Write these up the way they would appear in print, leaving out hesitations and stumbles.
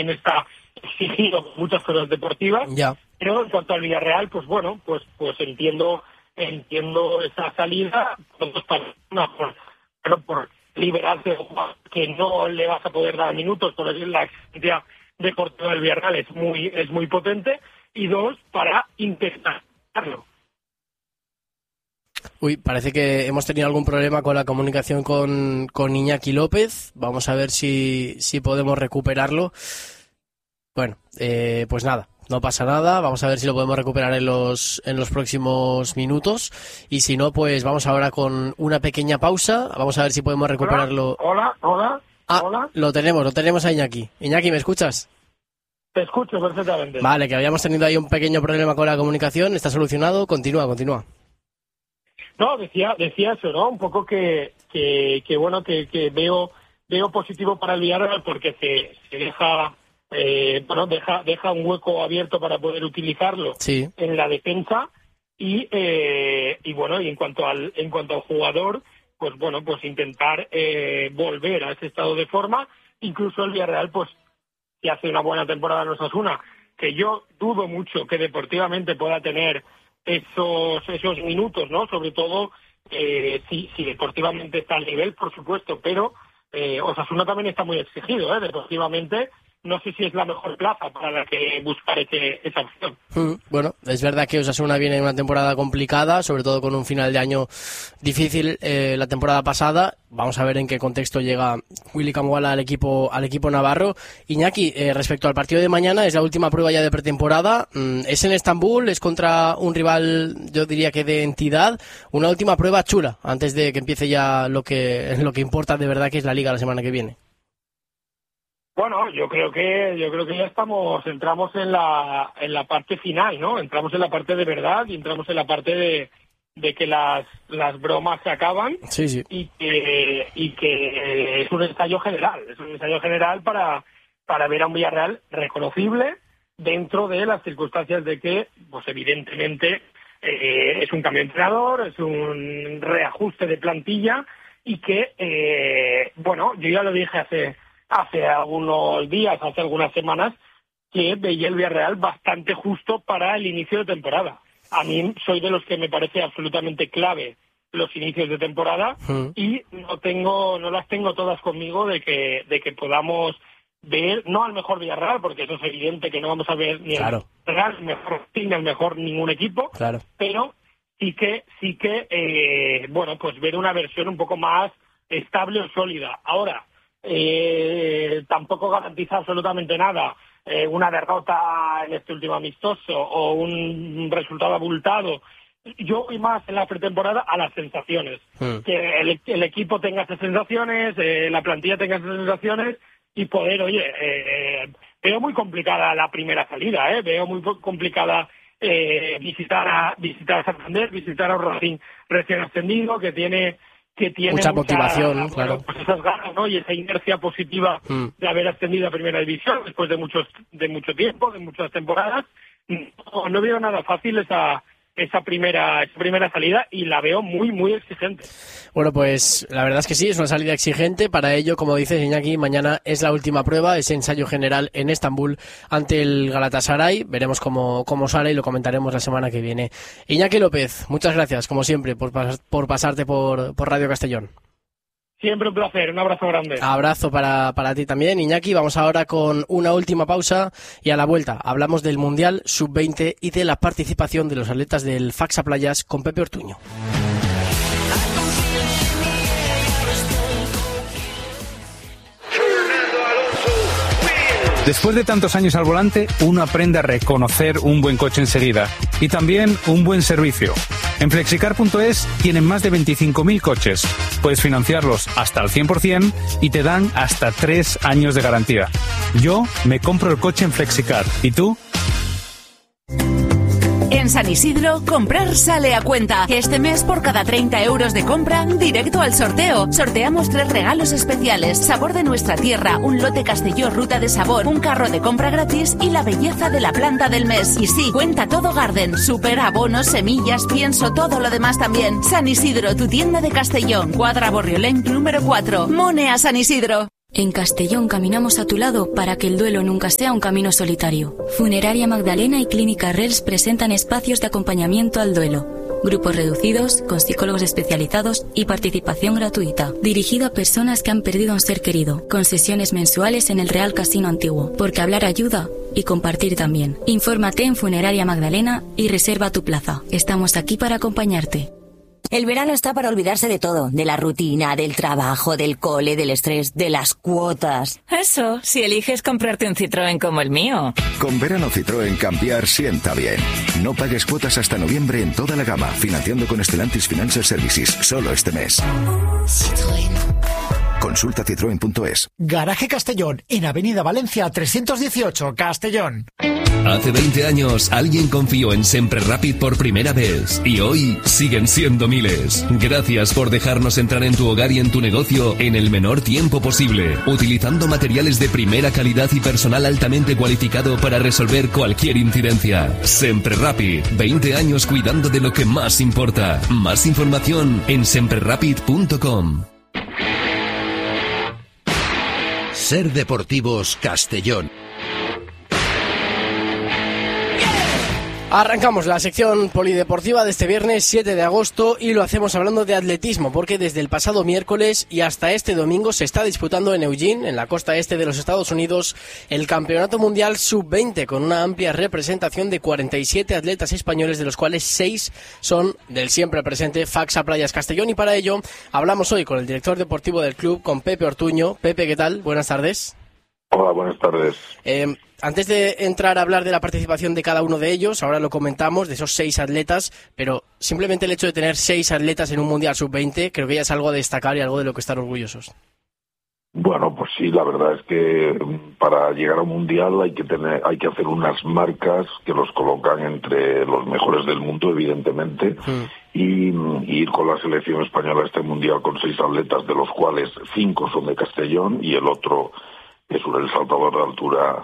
también está exigido muchas cosas deportivas. Ya. Pero en cuanto al Villarreal, pues bueno, pues entiendo esa salida, por liberarse, que no le vas a poder dar minutos, por decir, la exigencia deportiva del Villarreal es muy potente, y dos, para intentarlo. Uy, parece que hemos tenido algún problema con la comunicación con Iñaki López. Vamos a ver si podemos recuperarlo. Bueno, pues nada, no pasa nada. Vamos a ver si lo podemos recuperar en los próximos minutos. Y si no, pues vamos ahora con una pequeña pausa. Vamos a ver si podemos recuperarlo. Hola. Hola. Lo tenemos a Iñaki. Iñaki, ¿me escuchas? Te escucho perfectamente. Vale, que habíamos tenido ahí un pequeño problema con la comunicación. Está solucionado. Continúa. No, decía eso, ¿no? Un poco que bueno, que veo positivo para el Villarreal, porque se deja deja un hueco abierto para poder utilizarlo en la defensa, y bueno, y en cuanto al jugador, pues bueno, pues intentar volver a ese estado de forma. Incluso el Villarreal, pues si hace una buena temporada en Osasuna, que yo dudo mucho que deportivamente pueda tener esos minutos, ¿no? Sobre todo si deportivamente está al nivel, por supuesto, pero Osasuna también está muy exigido, deportivamente. No sé si es la mejor plaza para la que buscar esa opción. Bueno, es verdad que Osasuna viene en una temporada complicada, sobre todo con un final de año difícil la temporada pasada. Vamos a ver en qué contexto llega Willy Camuala al equipo navarro. Iñaki, respecto al partido de mañana, es la última prueba ya de pretemporada. Es en Estambul, es contra un rival, yo diría que de entidad. Una última prueba chula antes de que empiece ya lo que importa de verdad, que es la Liga la semana que viene. Bueno, yo creo que ya entramos en la parte final, ¿no? Entramos en la parte de verdad y entramos en la parte de que las bromas se acaban. Sí. y que es un ensayo general para ver a un Villarreal reconocible dentro de las circunstancias de que, pues evidentemente, es un cambio de entrenador, es un reajuste de plantilla, y que, bueno, yo ya lo dije hace algunos días, hace algunas semanas, que veía el Villarreal bastante justo para el inicio de temporada. A mí soy de los que me parece absolutamente clave los inicios de temporada, y no las tengo todas conmigo de que podamos ver, no al mejor Villarreal, porque eso es evidente que no vamos a ver ni el Villarreal, ni el mejor ningún equipo, pero sí que bueno, pues ver una versión un poco más estable o sólida. Ahora, tampoco garantiza absolutamente nada una derrota en este último amistoso o un resultado abultado. Yo voy más en la pretemporada a las sensaciones, que el equipo tenga esas sensaciones, la plantilla tenga esas sensaciones, y poder, veo muy complicada la primera salida, veo muy complicada visitar a Santander, visitar a un Racing recién ascendido que tiene mucha motivación, claro. Pues esas ganas, ¿no? Y esa inercia positiva de haber ascendido a Primera División después de mucho tiempo, de muchas temporadas. No veo nada fácil esa primera salida, y la veo muy, muy exigente. Bueno, pues la verdad es que sí, es una salida exigente. Para ello, como dices, Iñaki, mañana es la última prueba, ese ensayo general en Estambul ante el Galatasaray. Veremos cómo sale y lo comentaremos la semana que viene. Iñaki López, muchas gracias, como siempre, por pasarte por Radio Castellón. Siempre un placer, un abrazo grande. Abrazo para ti también, Iñaki. Vamos ahora con una última pausa, y a la vuelta hablamos del Mundial Sub-20 y de la participación de los atletas del Faxa Playas con Pepe Ortuño. Después de tantos años al volante, uno aprende a reconocer un buen coche enseguida, y también un buen servicio. En Flexicar.es tienen más de 25.000 coches. Puedes financiarlos hasta al 100% y te dan hasta 3 años de garantía. Yo me compro el coche en Flexicar. ¿Y tú? En San Isidro, comprar sale a cuenta. Este mes, por cada 30 euros de compra, directo al sorteo. Sorteamos 3 regalos especiales: sabor de nuestra tierra, un lote Castelló Ruta de Sabor, un carro de compra gratis y la belleza de la planta del mes. Y sí, cuenta todo Garden, super, abonos, semillas, pienso, todo lo demás también. San Isidro, tu tienda de Castellón, Cuadra Borriolén número 4. Mone a San Isidro. En Castellón caminamos a tu lado para que el duelo nunca sea un camino solitario. Funeraria Magdalena y Clínica Rels presentan espacios de acompañamiento al duelo. Grupos reducidos, con psicólogos especializados y participación gratuita. Dirigido a personas que han perdido a un ser querido, con sesiones mensuales en el Real Casino Antiguo. Porque hablar ayuda y compartir también. Infórmate en Funeraria Magdalena y reserva tu plaza. Estamos aquí para acompañarte. El verano está para olvidarse de todo, de la rutina, del trabajo, del cole, del estrés, de las cuotas. Eso, si eliges comprarte un Citroën como el mío. Con verano Citroën cambiar sienta bien. No pagues cuotas hasta noviembre en toda la gama, financiando con Stellantis Financial Services, solo este mes. Citroën. Consulta citroen.es. Garaje Castellón, en Avenida Valencia 318, Castellón. Hace 20 años alguien confió en Sempre Rapid por primera vez y hoy siguen siendo miles. Gracias por dejarnos entrar en tu hogar y en tu negocio en el menor tiempo posible, utilizando materiales de primera calidad y personal altamente cualificado para resolver cualquier incidencia. Sempre Rapid, 20 años cuidando de lo que más importa. Más información en semprerapid.com. Ser Deportivos Castellón. Arrancamos la sección polideportiva de este viernes 7 de agosto y lo hacemos hablando de atletismo, porque desde el pasado miércoles y hasta este domingo se está disputando en Eugene, en la costa este de los Estados Unidos, el Campeonato Mundial Sub-20, con una amplia representación de 47 atletas españoles, de los cuales 6 son del siempre presente Faxa Playas Castellón, y para ello hablamos hoy con el director deportivo del club, con Pepe Ortuño. Pepe, ¿qué tal? Buenas tardes. Hola, buenas tardes. Antes de entrar a hablar de la participación de cada uno de ellos, ahora lo comentamos, de esos 6 atletas, pero simplemente el hecho de tener 6 atletas en un Mundial Sub-20 creo que ya es algo a destacar y algo de lo que estar orgullosos. Bueno, pues sí, la verdad es que para llegar a un Mundial hay que hacer unas marcas que los colocan entre los mejores del mundo, evidentemente, y ir con la selección española a este Mundial con 6 atletas, de los cuales 5 son de Castellón y el otro es el saltador de altura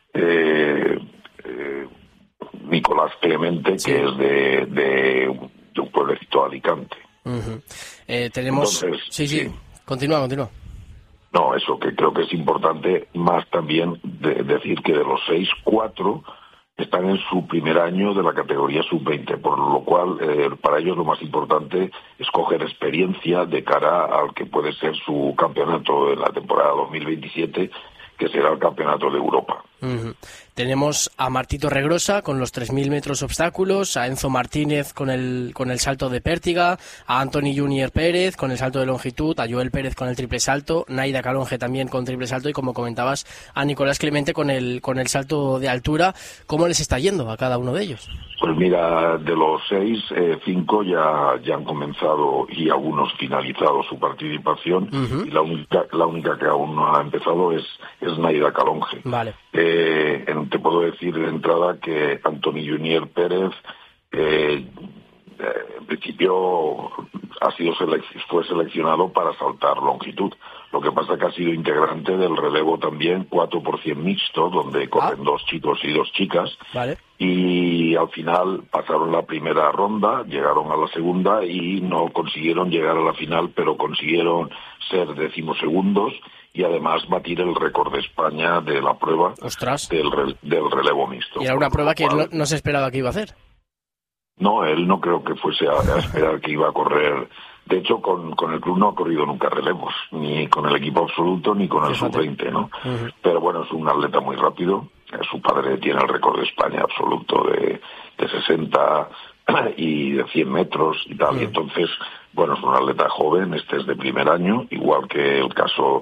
Nicolás Clemente, sí, que es de un pueblecito de Alicante. Tenemos... Entonces, sí. Continúa. No, eso que creo que es importante, más también decir que de los 6, 4 están en su primer año de la categoría sub-20, por lo cual para ellos lo más importante es coger experiencia de cara al que puede ser su campeonato en la temporada 2027, que será el Campeonato de Europa. Tenemos a Martito Regrosa con los 3.000 metros obstáculos, a Enzo Martínez con el salto de pértiga, a Anthony Junior Pérez con el salto de longitud, a Joel Pérez con el triple salto, Naida Calonge también con triple salto y, como comentabas, a Nicolás Clemente con el salto de altura. ¿Cómo les está yendo a cada uno de ellos? Pues mira, de los 6, 5 ya han comenzado y algunos finalizado su participación, y la única que aún no ha empezado es Naida Calonge. Vale. Te puedo decir de entrada que Anthony Junior Pérez en principio fue seleccionado para saltar longitud. Lo que pasa que ha sido integrante del relevo también 4x100 mixto, donde corren 2 chicos y 2 chicas. Vale. Y al final pasaron la primera ronda, llegaron a la segunda y no consiguieron llegar a la final, pero consiguieron ser 12º y además batir el récord de España de la prueba del relevo mixto. Y era una prueba que no se esperaba que iba a hacer. No, él no creo que fuese a esperar que iba a correr. De hecho, con el club no ha corrido nunca relevos, ni con el equipo absoluto ni con el sub-20, ¿no? Pero bueno, es un atleta muy rápido. Su padre tiene el récord de España absoluto de 60 y de 100 metros y tal. Y entonces, bueno, es un atleta joven, este es de primer año, igual que el caso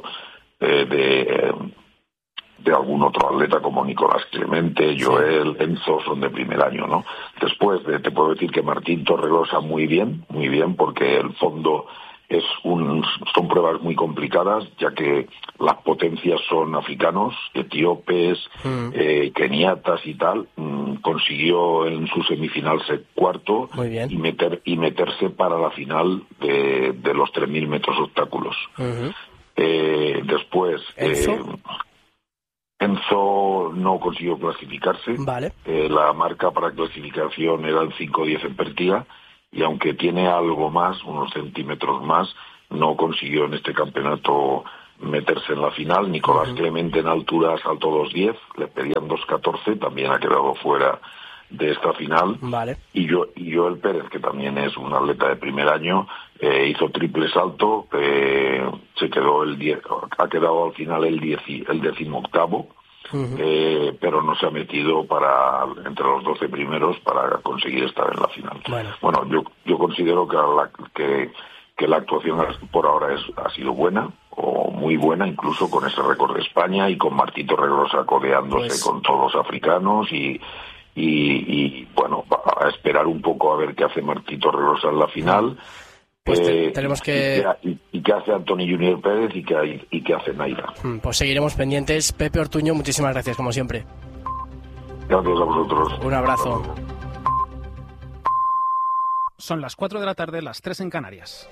de algún otro atleta como Nicolás Clemente, Joel, Enzo, son de primer año, ¿no? Después te puedo decir que Martín Torregrosa muy bien, porque el fondo son pruebas muy complicadas, ya que las potencias son africanos, etíopes, keniatas y tal. Consiguió en su semifinal ser cuarto y meterse para la final de los 3.000 metros obstáculos. Después Enzo no consiguió clasificarse. Vale. La marca para clasificación era el 5.10 en pértiga, y aunque tiene algo más, unos centímetros más, no consiguió en este campeonato meterse en la final. Nicolás Clemente en altura saltó 2.10, le pedían 2.14, también ha quedado fuera de esta final. Vale. Y Joel Pérez, que también es un atleta de primer año, hizo triple salto, se quedó ha quedado al final el 18º, pero no se ha metido entre los 12 primeros para conseguir estar en la final. Bueno, yo considero que la actuación por ahora ha sido buena, o muy buena, incluso con ese récord de España y con Martito Regrosa codeándose con todos los africanos y bueno, a esperar un poco a ver qué hace Martito Regrosa en la final. Pues tenemos que... ¿Y qué hace Anthony Junior Pérez y qué hace Naira? Pues seguiremos pendientes. Pepe Ortuño, muchísimas gracias, como siempre. Gracias a vosotros. Un abrazo. Son las 4 de la tarde, las 3 en Canarias.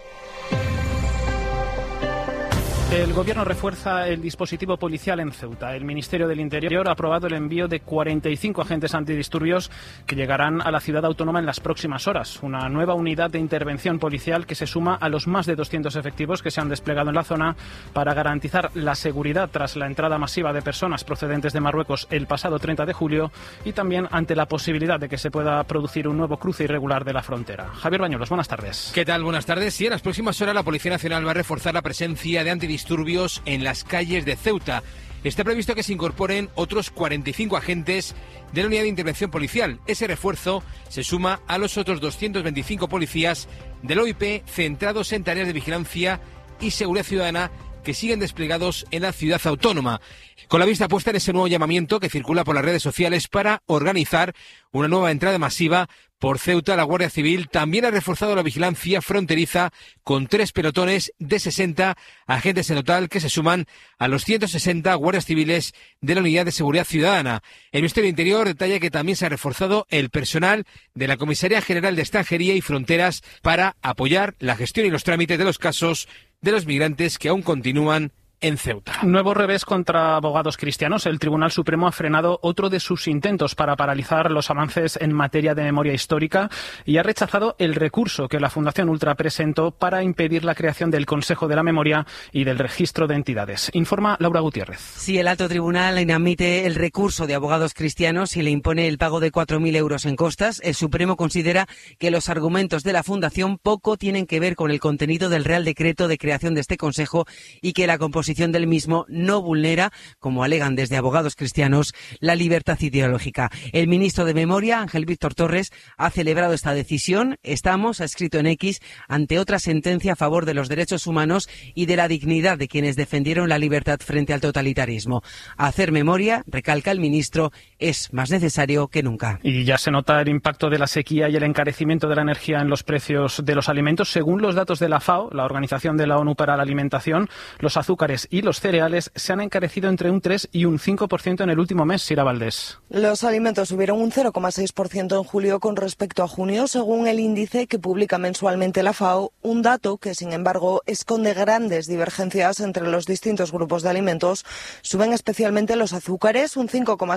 El Gobierno refuerza el dispositivo policial en Ceuta. El Ministerio del Interior ha aprobado el envío de 45 agentes antidisturbios que llegarán a la ciudad autónoma en las próximas horas. Una nueva unidad de intervención policial que se suma a los más de 200 efectivos que se han desplegado en la zona para garantizar la seguridad tras la entrada masiva de personas procedentes de Marruecos el pasado 30 de julio y también ante la posibilidad de que se pueda producir un nuevo cruce irregular de la frontera. Javier Bañuelos, buenas tardes. ¿Qué tal? Buenas tardes. Sí, en las próximas horas la Policía Nacional va a reforzar la presencia de antidisturbios en las calles de Ceuta. Está previsto que se incorporen otros 45 agentes de la unidad de intervención policial. Ese refuerzo se suma a los otros 225 policías del OIP centrados en tareas de vigilancia y seguridad ciudadana que siguen desplegados en la ciudad autónoma, con la vista puesta en ese nuevo llamamiento que circula por las redes sociales para organizar una nueva entrada masiva por Ceuta. La Guardia Civil también ha reforzado la vigilancia fronteriza con 3 pelotones de 60 agentes en total que se suman a los 160 guardias civiles de la Unidad de Seguridad Ciudadana. El Ministerio del Interior detalla que también se ha reforzado el personal de la Comisaría General de Extranjería y Fronteras para apoyar la gestión y los trámites de los casos de los migrantes que aún continúan en Ceuta. Nuevo revés contra abogados cristianos. El Tribunal Supremo ha frenado otro de sus intentos para paralizar los avances en materia de memoria histórica y ha rechazado el recurso que la Fundación Ultra presentó para impedir la creación del Consejo de la Memoria y del Registro de Entidades. Informa Laura Gutiérrez. Si el alto tribunal inadmite el recurso de abogados cristianos y le impone el pago de 4.000 euros en costas, el Supremo considera que los argumentos de la Fundación poco tienen que ver con el contenido del Real Decreto de creación de este Consejo y que la composición del mismo no vulnera, como alegan desde abogados cristianos, la libertad ideológica. El ministro de Memoria, Ángel Víctor Torres, ha celebrado esta decisión. Estamos, ha escrito en X, ante otra sentencia a favor de los derechos humanos y de la dignidad de quienes defendieron la libertad frente al totalitarismo. Hacer memoria, recalca el ministro, es más necesario que nunca. Y ya se nota el impacto de la sequía y el encarecimiento de la energía en los precios de los alimentos. Según los datos de la FAO, la Organización de la ONU para la Alimentación, los azúcares y los cereales se han encarecido entre un 3 y un 5% en el último mes. Sira Valdés. Los alimentos subieron un 0,6% en julio con respecto a junio, según el índice que publica mensualmente la FAO, un dato que, sin embargo, esconde grandes divergencias entre los distintos grupos de alimentos. Suben especialmente los azúcares, un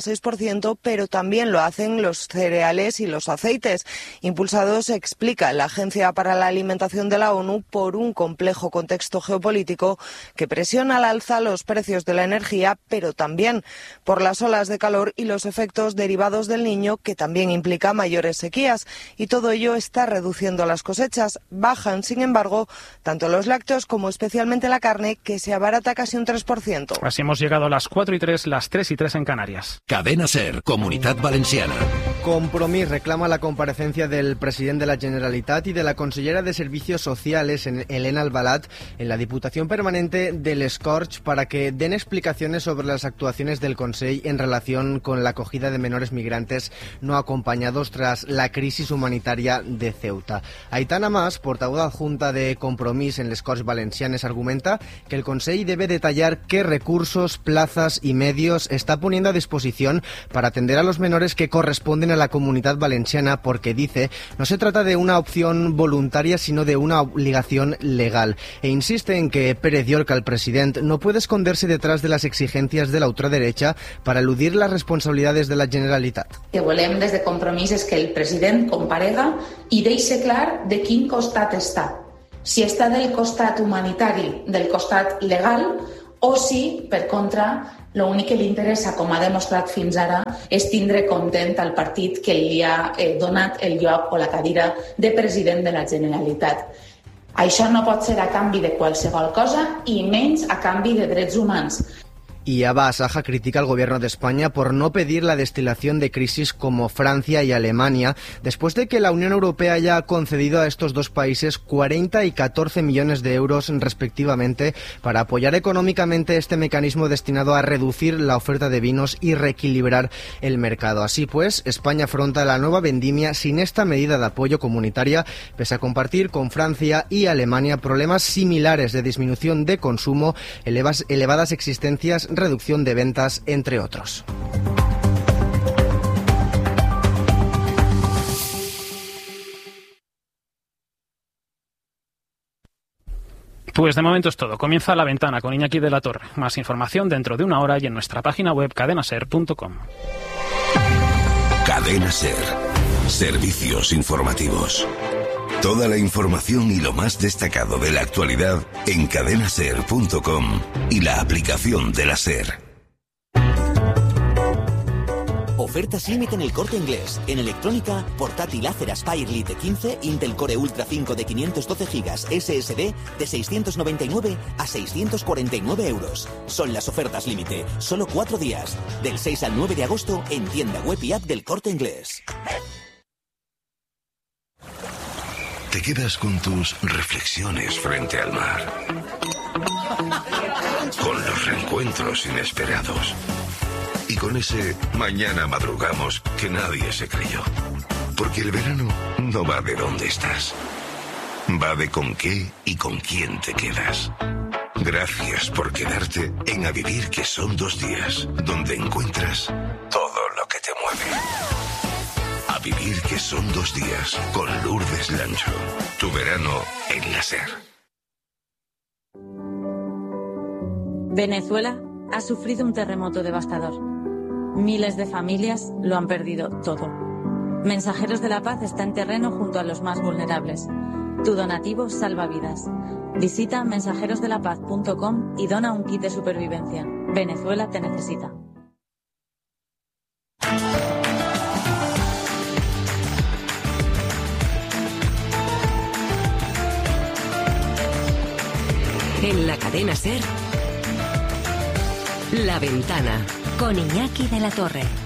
5,6%, pero también lo hacen los cereales y los aceites, impulsados, explica la Agencia para la Alimentación de la ONU, por un complejo contexto geopolítico que presiona al alza los precios de la energía, pero también por las olas de calor y los efectos derivados del Niño, que también implica mayores sequías, y todo ello está reduciendo las cosechas. Bajan, sin embargo, tanto los lácteos como especialmente la carne, que se abarata casi un 3%. Así hemos llegado a las 4:03, las 3:03 en Canarias. Cadena SER, Comunitat Valenciana. Compromís reclama la comparecencia del presidente de la Generalitat y de la consellera de Servicios Sociales, Elena Albalat, en la Diputación Permanente del Escorch para que den explicaciones sobre las actuaciones del Consell en relación con la acogida de menores migrantes no acompañados tras la crisis humanitaria de Ceuta. Aitana Mas, portavoz adjunta de Compromís en l'Escorch Valencianes, argumenta que el Consell debe detallar qué recursos, plazas y medios está poniendo a disposición para atender a los menores que corresponden a la Comunidad Valenciana, porque dice no se trata de una opción voluntaria sino de una obligación legal, e insiste en que Pérez Llorca, el president, no puede esconderse detrás de las exigencias de la ultraderecha para eludir las responsabilidades de la Generalitat. Que volem des de Compromís és que el president comparega i deixe clar de quin costat està. Si està del costat humanitari, del costat legal, o si, per contra, l'únic que li interessa, com ha demostrat fins ara, és tindre content el partit que li ha donat el lloc o la cadira de president de la Generalitat. Això no pot ser a canvi de qualsevol cosa i menys a canvi de drets humans. Y Abba Asaja critica al gobierno de España por no pedir la destilación de crisis como Francia y Alemania, después de que la Unión Europea haya concedido a estos dos países 40 y 14 millones de euros respectivamente para apoyar económicamente este mecanismo destinado a reducir la oferta de vinos y reequilibrar el mercado. Así pues, España afronta la nueva vendimia sin esta medida de apoyo comunitaria, pese a compartir con Francia y Alemania problemas similares de disminución de consumo, elevadas existencias, reducción de ventas, entre otros. Pues de momento es todo. Comienza La Ventana con Iñaki de la Torre. Más información dentro de una hora y en nuestra página web cadenaser.com. Cadena Ser. Servicios informativos. Toda la información y lo más destacado de la actualidad en cadenaser.com y la aplicación de la SER. Ofertas límite en El Corte Inglés. En electrónica, portátil Acer Aspire Lite 15, Intel Core Ultra 5 de 512 GB SSD de 699 a 649 euros. Son las ofertas límite. Solo 4 días. Del 6 al 9 de agosto en tienda web y app del Corte Inglés. Te quedas con tus reflexiones frente al mar, con los reencuentros inesperados y con ese mañana madrugamos que nadie se creyó. Porque el verano no va de dónde estás, va de con qué y con quién te quedas. Gracias por quedarte en A Vivir, que son 2 días, donde encuentras todo lo que te mueve. A Vivir, que son 2 días, con Lourdes Lancho. Tu verano en la SER. Venezuela ha sufrido un terremoto devastador. Miles de familias lo han perdido todo. Mensajeros de la Paz está en terreno junto a los más vulnerables. Tu donativo salva vidas. Visita mensajerosdelapaz.com y dona un kit de supervivencia. Venezuela te necesita. En la cadena SER, La Ventana, con Iñaki de la Torre.